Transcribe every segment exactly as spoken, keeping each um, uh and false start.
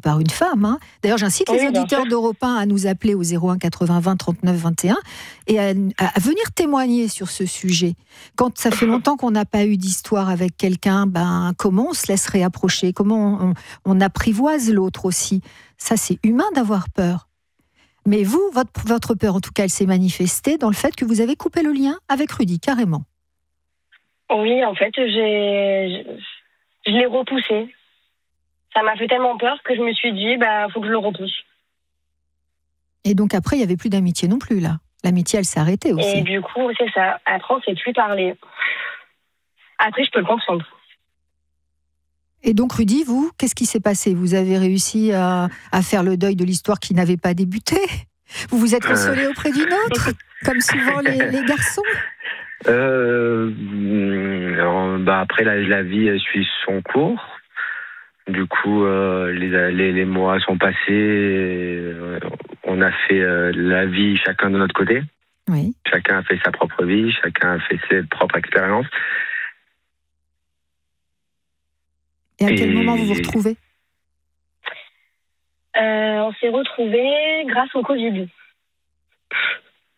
par une femme. Hein. D'ailleurs, j'incite oui, les auditeurs d'Europe un à nous appeler au zéro un quatre-vingts vingt trente-neuf vingt et un et à, à venir témoigner sur ce sujet. Quand ça fait longtemps qu'on n'a pas eu d'histoire avec quelqu'un, ben, comment on se laisserait approcher ? Comment on, on apprivoise l'autre aussi ? Ça, c'est humain d'avoir peur. Mais vous, votre, votre peur, en tout cas, elle s'est manifestée dans le fait que vous avez coupé le lien avec Rudy, carrément. Oui, en fait, j'ai, je, je l'ai repoussé. Ça m'a fait tellement peur que je me suis dit, bah, faut que je le repousse. Et donc après, il n'y avait plus d'amitié non plus, là. L'amitié, elle s'est arrêtée aussi. Et du coup, c'est ça. Après, on ne s'est plus parlé. Après, je peux le comprendre. Et donc, Rudy, vous, qu'est-ce qui s'est passé ? Vous avez réussi à, à faire le deuil de l'histoire qui n'avait pas débuté ? Vous vous êtes consolé euh... auprès d'une autre, comme souvent les, les garçons ? euh, alors, bah Après, la, la vie suit son cours. Du coup, euh, les, les, les mois sont passés. Euh, on a fait euh, la vie chacun de notre côté. Oui. Chacun a fait sa propre vie, chacun a fait ses propres expériences. Et à quel Et... moment vous vous retrouvez ? euh, On s'est retrouvés grâce au Covid. C'est-à-dire ?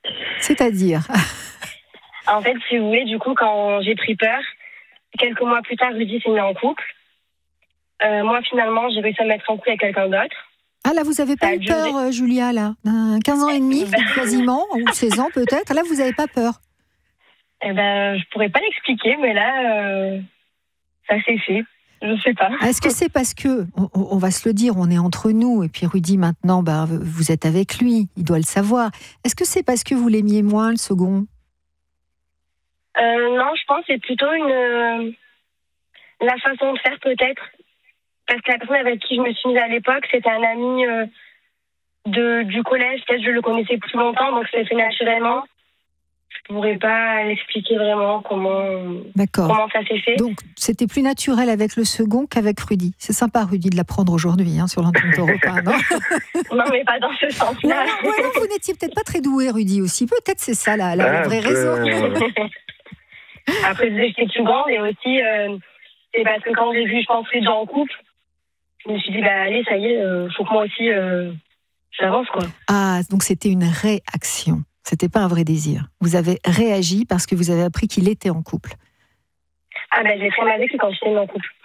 En fait, si vous voulez, du coup, quand j'ai pris peur, quelques mois plus tard, Rudy s'est mis en couple. Euh, moi, finalement, j'ai réussi à me mettre en couple avec quelqu'un d'autre. Ah là, vous n'avez pas eu peur, euh, Julia, là euh, quinze ans et demi, quasiment, ou seize ans peut-être. Là, vous n'avez pas peur ? Eh ben, je pourrais pas l'expliquer, mais là, euh, ça s'est fait. Je ne sais pas. Est-ce que c'est parce que, on, on va se le dire, on est entre nous, et puis Rudy, maintenant, bah, vous êtes avec lui, il doit le savoir. Est-ce que c'est parce que vous l'aimiez moins, le second ? euh, Non, je pense que c'est plutôt une, euh, la façon de faire, peut-être. Parce que la personne avec qui je me suis mise à l'époque, c'était un ami euh, de, du collège. Peut-être que je le connaissais plus longtemps, donc ça s'est fait naturellement. Je ne pourrais pas l'expliquer vraiment comment, comment ça s'est fait. Donc, c'était plus naturel avec le second qu'avec Rudy. C'est sympa, Rudy, de l'apprendre aujourd'hui hein, sur l'antenne d'Europe un, non ? Non, mais pas dans ce sens-là. Ouais, ouais, non, vous n'étiez peut-être pas très doué, Rudy, aussi. Peut-être c'est ça, la, la, la vraie peu... raison. Après, j'étais plus grande et aussi, euh, c'est parce que quand j'ai vu, je pense, Rudy en couple, je me suis dit, bah allez, ça y est, euh, faut que moi aussi, euh, j'avance, quoi. Ah, donc c'était une réaction. C'était pas un vrai désir. Vous avez réagi parce que vous avez appris qu'il était en couple. Ah ben, j'ai fait ma vie quand j'étais en couple.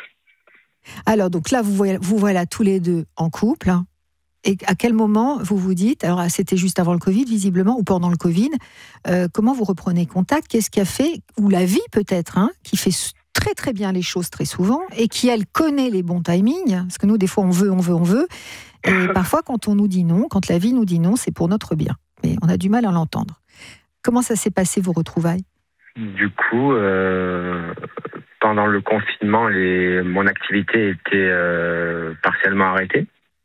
Alors, donc là, vous voilà, vous voilà tous les deux en couple. Hein. Et à quel moment vous vous dites, alors c'était juste avant le Covid, visiblement, ou pendant le Covid, euh, comment vous reprenez contact ? Qu'est-ce qui a fait, ou la vie peut-être, hein, qui fait très très bien les choses très souvent, et qui, elle, connaît les bons timings, parce que nous, des fois, on veut, on veut, on veut, et parfois, quand on nous dit non, quand la vie nous dit non, c'est pour notre bien. Mais on a du mal à l'entendre. Comment ça s'est passé, vos retrouvailles ? Du coup, euh, pendant le confinement, les, mon activité était euh, partiellement arrêtée.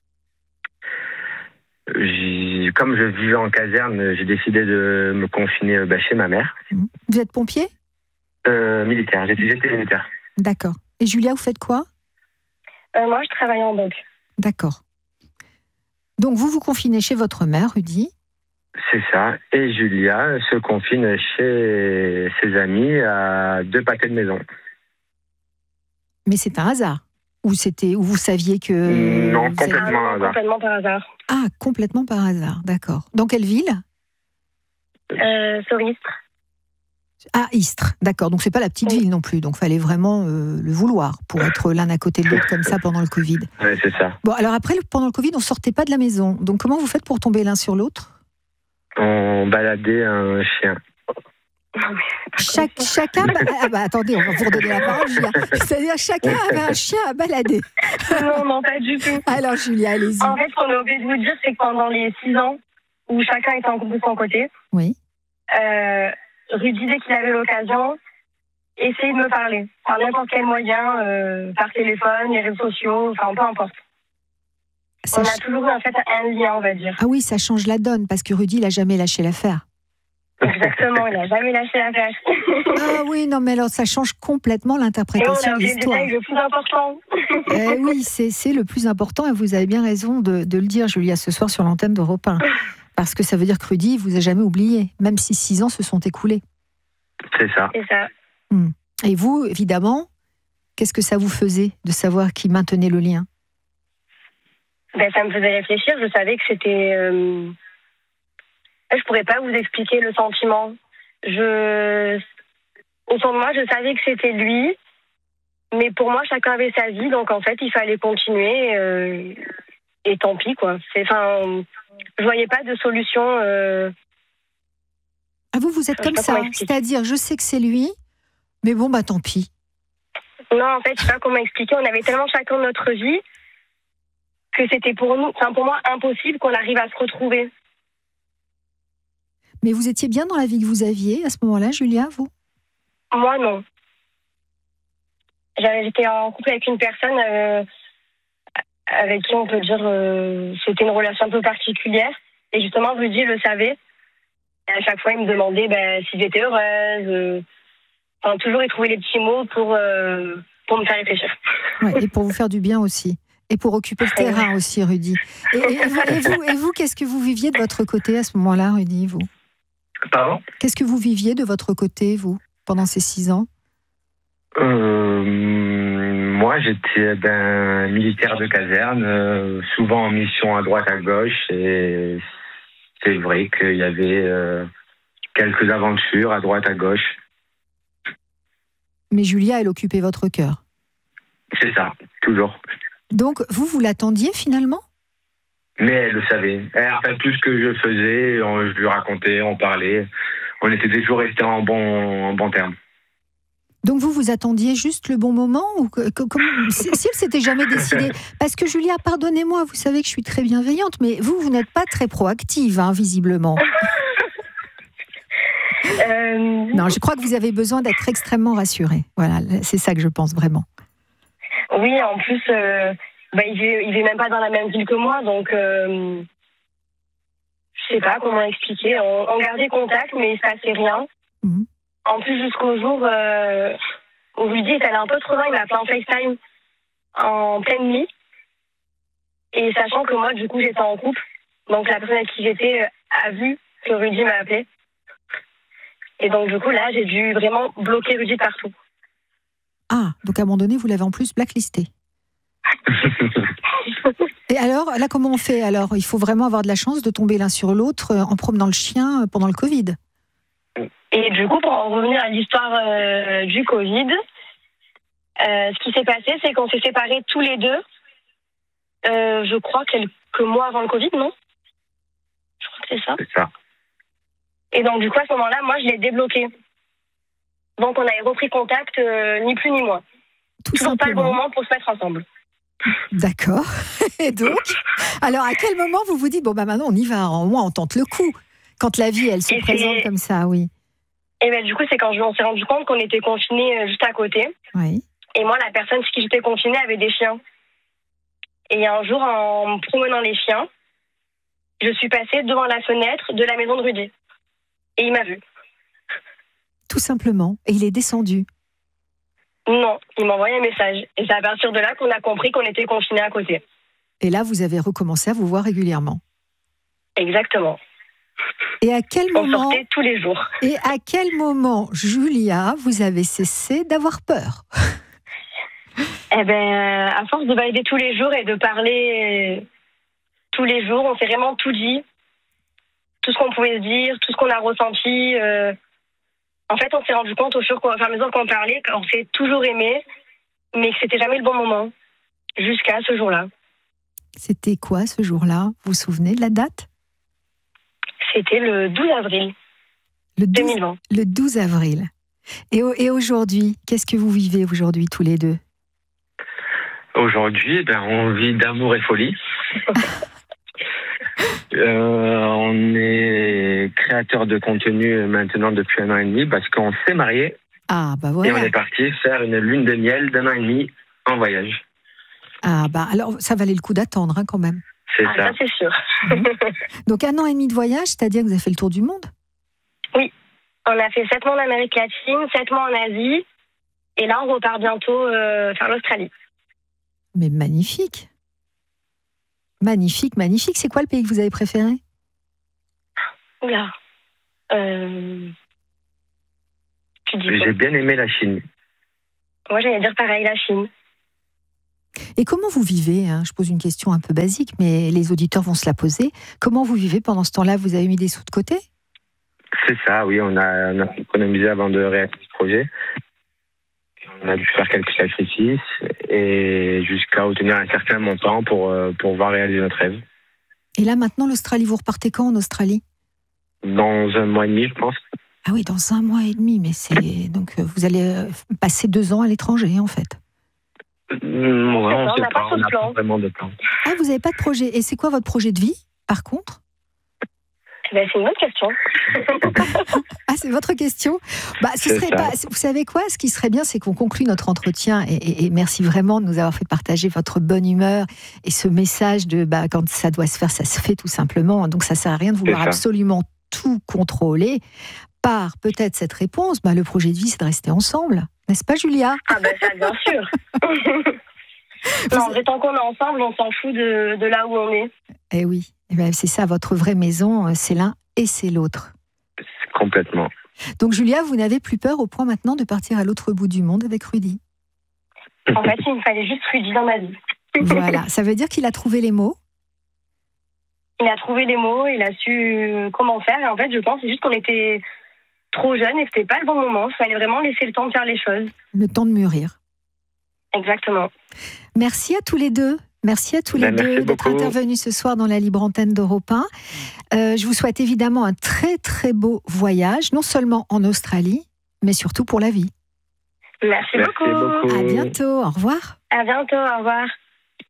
J'ai, comme je vivais en caserne, j'ai décidé de me confiner bah, chez ma mère. Vous êtes pompier ? euh, Militaire, j'étais, j'étais militaire. D'accord. Et Julia, vous faites quoi ? euh, Moi, je travaille en banque. D'accord. Donc, vous vous confinez chez votre mère, Rudy ? C'est ça. Et Julia se confine chez ses amis à deux pâtés de maison. Mais c'est un hasard ? Ou c'était, ou vous saviez que... Non, complètement ah, hasard. Complètement par hasard. Ah, complètement par hasard, d'accord. Dans quelle ville ? euh, Sur Istres. Ah, Istres, d'accord. Donc, c'est pas la petite oui. ville non plus. Donc, il fallait vraiment euh, le vouloir pour être l'un à côté de l'autre comme ça pendant le Covid. Oui, c'est ça. Bon, alors après, pendant le Covid, on sortait pas de la maison. Donc, comment vous faites pour tomber l'un sur l'autre ? On baladait un chien. Chaque, chacun... Ba... Ah bah attendez, on va vous redonner la parole, Julia. C'est-à-dire, chacun avait un chien à balader. Non, non, pas du tout. Alors, Julia, allez-y. En fait, ce qu'on a oublié de vous dire, c'est que pendant les six ans où chacun était en couple de son côté, oui. euh, Rudy, dès qu'il avait l'occasion, essayait de me parler. Par n'importe quel moyen, euh, par téléphone, les réseaux sociaux, enfin, peu importe. Ça on a ch... toujours eu en fait un lien, on va dire. Ah oui, ça change la donne, parce que Rudy, il n'a jamais lâché l'affaire. Exactement, il n'a jamais lâché l'affaire. Ah oui, non, mais alors ça change complètement l'interprétation de l'histoire. C'est le plus important. Eh oui, c'est, c'est le plus important, et vous avez bien raison de, de le dire, Julia, ce soir sur l'antenne d'Europe un. Parce que ça veut dire que Rudy vous a jamais oublié, même si six ans se sont écoulés. C'est ça. C'est ça. Hum. Et vous, évidemment, qu'est-ce que ça vous faisait de savoir qu'il maintenait le lien ? Ben, ça me faisait réfléchir. Je savais que c'était... Euh... Je pourrais pas vous expliquer le sentiment. Je... Au fond de moi, je savais que c'était lui. Mais pour moi, chacun avait sa vie. Donc, en fait, il fallait continuer. Euh... Et tant pis, quoi. C'est, enfin, je voyais pas de solution. Euh... Ah, vous, vous êtes comme ça. C'est-à-dire, je sais que c'est lui, mais bon, bah tant pis. Non, en fait, je sais pas comment expliquer. On avait tellement chacun notre vie que c'était pour nous, enfin pour moi, impossible qu'on arrive à se retrouver. Mais vous étiez bien dans la vie que vous aviez à ce moment-là, Julia, vous? Moi, non. J'étais en couple avec une personne euh, avec qui on peut dire euh, c'était une relation un peu particulière. Et justement, Rudy le savait. Et à chaque fois, il me demandait ben, si j'étais heureuse. Euh, enfin, toujours, il trouvait les petits mots pour, euh, pour me faire réfléchir. Ouais, et pour vous faire du bien aussi. Et pour occuper le terrain aussi, Rudy. Et, et, et, vous, et, vous, et vous, qu'est-ce que vous viviez de votre côté à ce moment-là, Rudy, vous? Pardon? Qu'est-ce que vous viviez de votre côté, vous, pendant ces six ans? euh, Moi, j'étais ben, militaire de caserne, euh, souvent en mission à droite, à gauche. Et c'est vrai qu'il y avait euh, quelques aventures à droite, à gauche. Mais Julia, elle occupait votre cœur. C'est ça, toujours. Donc, vous, vous l'attendiez finalement? Mais elle le savait. Elle a fait tout ce que je faisais, on, je lui racontais, on parlait. On était toujours restés en bon, en bon terme. Donc vous, vous attendiez juste le bon moment ou que, que, comme, si elle s'était jamais décidée? Parce que Julia, pardonnez-moi, vous savez que je suis très bienveillante, mais vous, vous n'êtes pas très proactive, hein, visiblement. euh... Non, je crois que vous avez besoin d'être extrêmement rassurée. Voilà, c'est ça que je pense vraiment. Oui, en plus, euh, bah, il vit, il vit même pas dans la même ville que moi, donc euh, je sais pas comment expliquer. On, on gardait contact, mais il se passait rien. Mmh. En plus, jusqu'au jour euh, où Rudy est allé un peu trop loin, il m'a appelé en FaceTime en pleine nuit. Et sachant que moi, du coup, j'étais en couple, donc la personne avec qui j'étais a vu que Rudy m'a appelé. Et donc, du coup, là, j'ai dû vraiment bloquer Rudy partout. Ah, donc à un moment donné, vous l'avez en plus blacklisté. Et alors, là, comment on fait? Alors, il faut vraiment avoir de la chance de tomber l'un sur l'autre en promenant le chien pendant le Covid. Et du coup, pour en revenir à l'histoire euh, du Covid, euh, ce qui s'est passé, c'est qu'on s'est séparés tous les deux, euh, je crois, quelques mois avant le Covid, non? Je crois que c'est ça. C'est ça. Et donc, du coup, à ce moment-là, moi, je l'ai débloqué. Donc, on avait repris contact, euh, ni plus ni moins. Tout Toujours simplement. Pas le bon moment pour se mettre ensemble. D'accord. Et donc, alors, à quel moment vous vous dites, bon, bah maintenant, on y va, au moins, on tente le coup, quand la vie, elle se Et présente c'est... comme ça, oui. Et bien, du coup, c'est quand on s'est rendu compte qu'on était confinés juste à côté. Oui. Et moi, la personne sur qui j'étais confinée avait des chiens. Et un jour, en promenant les chiens, je suis passée devant la fenêtre de la maison de Rudy. Et il m'a vue. Tout simplement. Et il est descendu. Non, il m'a envoyé un message. Et c'est à partir de là qu'on a compris qu'on était confinés à côté. Et là, vous avez recommencé à vous voir régulièrement. Exactement. Et à quel On moment, sortait tous les jours. Et à quel moment, Julia, vous avez cessé d'avoir peur? Eh bien, à force de valider tous les jours et de parler tous les jours, on s'est vraiment tout dit. Tout ce qu'on pouvait se dire, tout ce qu'on a ressenti. Euh... En fait, on s'est rendu compte au fur et à mesure qu'on parlait qu'on s'est toujours aimé, mais que c'était jamais le bon moment. Jusqu'à ce jour-là. C'était quoi ce jour-là? Vous vous souvenez de la date? C'était le douze avril le douze, deux mille vingt. Le douze avril. Et, et aujourd'hui, qu'est-ce que vous vivez aujourd'hui tous les deux? Aujourd'hui, ben, on vit d'amour et folie. euh, on est créateur de contenu maintenant depuis un an et demi parce qu'on s'est mariés. Ah, bah voilà. Et on est parti faire une lune de miel d'un an et demi en voyage. Ah, bah alors ça valait le coup d'attendre hein, quand même. C'est ah, ça. ça, c'est sûr. Mmh. Donc un an et demi de voyage, c'est-à-dire que vous avez fait le tour du monde? Oui. On a fait sept mois en Amérique latine, sept mois en Asie. Et là, on repart bientôt euh, faire l'Australie. Mais magnifique. Magnifique, magnifique. C'est quoi le pays que vous avez préféré? Oula. Euh... Tu dis J'ai bien aimé la Chine. Moi, j'allais dire pareil, la Chine. Et comment vous vivez, hein? Je pose une question un peu basique, mais les auditeurs vont se la poser. Comment vous vivez pendant ce temps-là? Vous avez mis des sous de côté? C'est ça, oui, on a, on a économisé avant de réaliser ce projet. On a dû faire quelques sacrifices et jusqu'à obtenir un certain montant pour, euh, pour pouvoir réaliser notre rêve. Et là, maintenant, l'Australie, vous repartez quand en Australie? Dans un mois et demi, je pense. Ah oui, dans un mois et demi, mais c'est... Donc, vous allez passer deux ans à l'étranger, en fait. Mmh, ouais, on on sait n'a pas, pas on de n'a plan. pas vraiment de plan. Ah, vous n'avez pas de projet. Et c'est quoi votre projet de vie, par contre? Ben, c'est une bonne question. Ah, c'est votre question. Bah, ce C'est serait ça. pas. Vous savez quoi? Ce qui serait bien, c'est qu'on conclue notre entretien. Et, et- et merci vraiment de nous avoir fait partager votre bonne humeur et ce message de bah, quand ça doit se faire, ça se fait tout simplement. Donc ça sert à rien de vouloir C'est ça. absolument tout contrôler. Par peut-être cette réponse, bah, le projet de vie, c'est de rester ensemble, n'est-ce pas, Julia? Ah ben ça, bien sûr. Non, en vrai, tant qu'on est ensemble, on s'en fout de, de là où on est. Eh oui, eh ben, c'est ça, votre vraie maison, euh, c'est l'un et c'est l'autre. Complètement. Donc Julia, vous n'avez plus peur au point maintenant de partir à l'autre bout du monde avec Rudy. En fait, il me fallait juste Rudy dans ma vie. Voilà, ça veut dire qu'il a trouvé les mots. Il a trouvé les mots, il a su comment faire. Et en fait, je pense c'est juste qu'on était trop jeunes et que c'était pas le bon moment. Il fallait vraiment laisser le temps de faire les choses. Le temps de mûrir. Exactement. Merci à tous les deux. Merci à tous les Ben, merci deux d'être beaucoup. intervenus ce soir dans la libre antenne d'Europe un. Euh, je vous souhaite évidemment un très très beau voyage, non seulement en Australie, mais surtout pour la vie. Merci, Merci beaucoup. beaucoup. À bientôt, au revoir. À bientôt, au revoir.